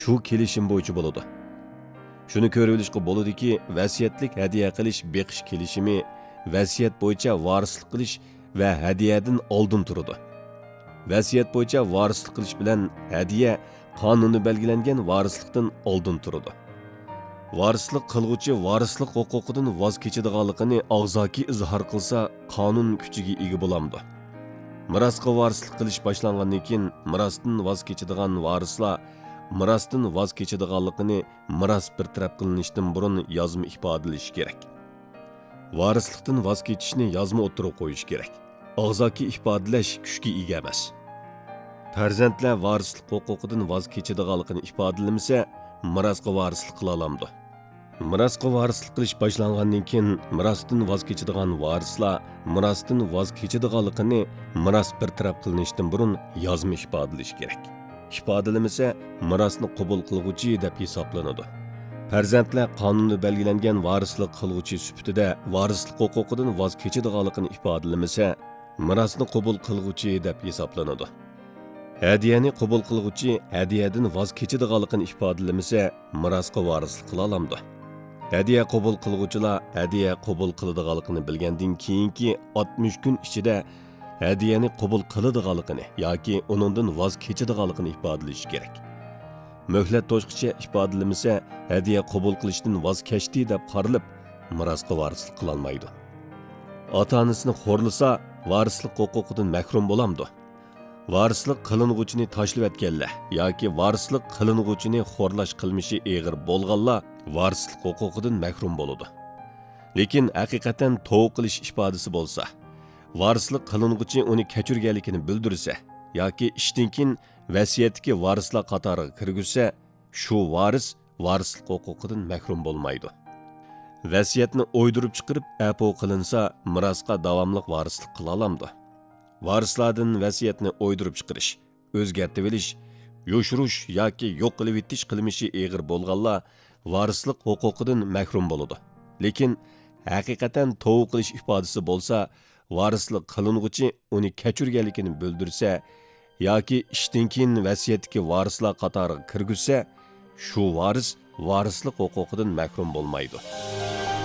shu kelishim bo'yicha bo'ladi. Shuni ko'rib olishga bo'ladiki, vasiyatlik hadiya qilish beqish kelishimi vasiyat bo'yicha varislik qilish va hadiyadan oldin turadi. Vasiyat bo'yicha varislik qilish bilan hadiya qonuni belgilangan varislikdan oldin turadi. Varislik qilguvchi varislik huquqidan voz kechadiganligini og'zaki izhor qilsa, qonun kuchiga ega bo'lamdi. Mirosga varislik qilish boshlangandan keyin mirosdan voz kechadigan varislar mirosdan voz kechadiganligini miros bir taraf qilinishdan burun yozma ifodalash kerak. Varislikdan voz kechishni yozma o'tirib qo'yish kerak. Og'zaki ifodalash kuchga ega emas. Farzandlar varislik huquqidan voz kechadiganligini ifodalamasa, mirosga varislik qila oladi. Mirosga varislik qilish boshlangandan keyin mirosdan voz kechadigan varislar mirosdan voz kechadiganligini miros bir taraf qilinishdan burun yozma ifodalash kerak. Ifodalamasa, mirosni qabul qilguvchi deb hisoblanadi. Farzandlar qonunda belgilangan varislik qilguvchi sifatida varislik huquqidan voz kechadiganligini ifodalamasa, mirosni qabul qilguvchi deb hisoblanadi. Hadiyani qabul qilguvchi hadiyadan voz kechadiganligini ifodalamasa, mirosga varislik qila oladi. Hadiya qabul qilguvchilar hadiya qabul qiladiganligini bilgandan keyingi 60 kun ichida hadiyani qabul qiladiganligini yoki uningdan voz kechadiganligini ifodalash kerak. Möhlat to'shqicha ifodalamasa, hadiya qabul qilishdan voz kechdi deb qarilib, mirosga varislik qila olmaydi. Ota-onasini xo'rlasa, varislik huquqidan mahrum bo'lamdi. Varislik qilinguvchini tashlab etganlar yoki varislik qilinguvchini xo'rlash qilmishi og'ir bo'lganlar varislik huquqidan mahrum bo'ladi. Lekin haqiqatan tavba qilish ifodasi bo'lsa, varislik qilinguvchi uni kechirganligini bildirsa yoki ishdan keyin vasiyatdagi varislar qatoriga kirgizsa, shu varis varislik huquqidan mahrum bo'lmaydi. Vasiyatni o'ydirib chiqarib apo qilinsa, mirosga davomli varislik qila oladi. Varislardan vasiyatni o'ydirib chiqarish, o'zgartirib olish, yo'shirish yoki yo'q qilib etish qilmishi og'ir bo'lganlar varislik huquqidan mahrum bo'ladi. Lekin haqiqatan tavba qilish ifodasi bo'lsa, varislik qilinguvchi uni kechirganligini bildirsa yoki ishdan keyin vasiyatdagi varislar qatoriga kirgizsa, shu varis varislik huquqidan mahrum bo'lmaydi.